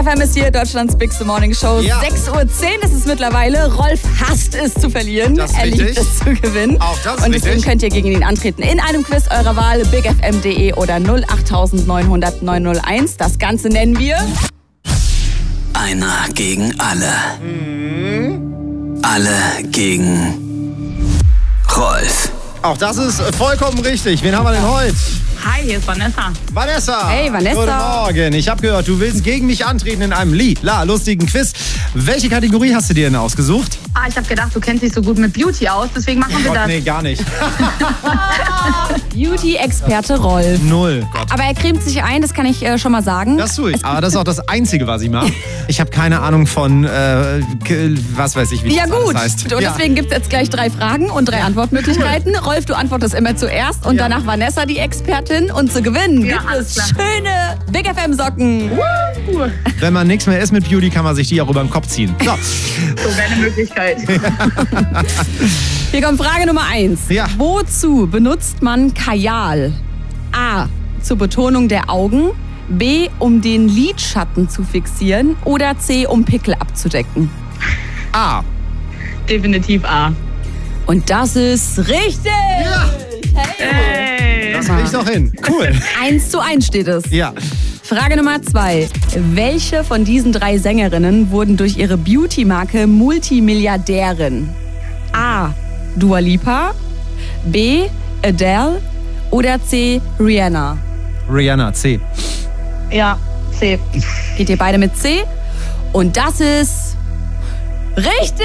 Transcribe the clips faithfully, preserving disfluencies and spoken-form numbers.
F M ist hier, Deutschlands Bigste Morning Show. Ja. sechs Uhr zehn ist es mittlerweile. Rolf hasst es zu verlieren. Das ist er liebt richtig. es zu gewinnen. Auch das ist Und deswegen richtig. könnt ihr gegen ihn antreten. In einem Quiz eurer Wahl, big f m punkt d e oder null acht neun null null neun null eins. Das Ganze nennen wir... Einer gegen alle. Mhm. Alle gegen Rolf. Auch das ist vollkommen richtig. Wen haben wir denn heute? Hi, hier ist Vanessa. Vanessa. Hey, Vanessa. Guten Morgen. Ich habe gehört, du willst gegen mich antreten in einem lila lustigen Quiz. Welche Kategorie hast du dir denn ausgesucht? Ah, ich habe gedacht, du kennst dich so gut mit Beauty aus, deswegen machen wir Gott, das. nee, gar nicht. Beauty-Experte Rolf. Null. Gott. Aber er cremt sich ein, das kann ich äh, schon mal sagen. Das tue ich. Aber das ist auch das Einzige, was ich mache. Ich habe keine Ahnung von, äh, k- was weiß ich, wie Ja das gut, alles heißt. und Ja. deswegen gibt es jetzt gleich drei Fragen und drei Antwortmöglichkeiten. Rolf, du antwortest immer zuerst und Ja. danach Vanessa, die Expertin. Und zu gewinnen Ja, gibt alles es klar. schöne Big F M-Socken. Wenn man nichts mehr ist mit Beauty, kann man sich die auch über den Kopf ziehen. So. So wäre eine Möglichkeit. Hier kommt Frage Nummer eins. Ja. Wozu benutzt man Kajal? A. Zur Betonung der Augen. B. Um den Lidschatten zu fixieren. Oder C. Um Pickel abzudecken. A. Definitiv A. Und das ist richtig! Ja. Hey. Das krieg ich doch hin. Cool. Eins zu eins steht es. Ja. Frage Nummer zwei. Welche von diesen drei Sängerinnen wurden durch ihre Beauty-Marke Multimilliardärin? A. Dua Lipa, B. Adele oder C. Rihanna? Rihanna, C. Ja, C. Geht ihr beide mit C? Und das ist richtig!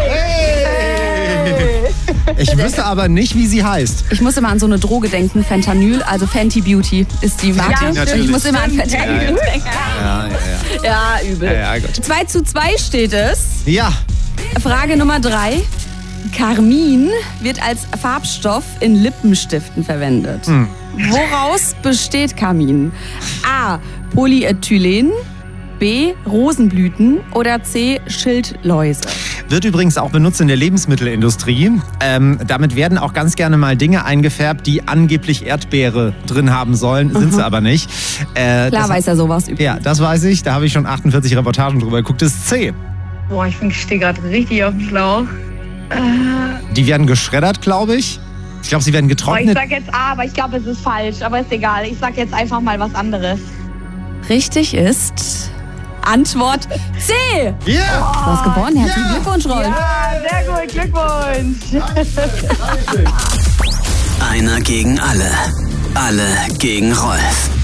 Ich wüsste aber nicht, wie sie heißt. Ich muss immer an so eine Droge denken, Fentanyl, also Fenty Beauty ist die Marke. Ja, natürlich. Ich muss immer an Fentanyl denken. Ja, ja, Ja, übel. ja. Ja, gut. zwei zu zwei steht es. Ja. Frage Nummer drei. Carmin wird als Farbstoff in Lippenstiften verwendet. Hm. Woraus besteht Carmin? A. Polyethylen, B. Rosenblüten oder C. Schildläuse? Wird übrigens auch benutzt in der Lebensmittelindustrie. Ähm, damit werden auch ganz gerne mal Dinge eingefärbt, die angeblich Erdbeere drin haben sollen, sind sie aber nicht. Äh, Klar das, weiß er sowas übrigens. Ja, das weiß ich. Da habe ich schon achtundvierzig Reportagen drüber geguckt. Das ist C. Boah, ich bin stehe gerade richtig auf dem Schlauch. Die werden geschreddert, glaube ich. Ich glaube, sie werden Boah, ich getrocknet. sag jetzt A, aber ich glaube, es ist falsch. Aber ist egal. Ich sag jetzt einfach mal was anderes. Richtig ist Antwort C. Ja! Du hast gewonnen. Herzlichen Ja. Glückwunsch, Rolf. Ja, sehr gut. Glückwunsch. Einer gegen alle. Alle gegen Rolf.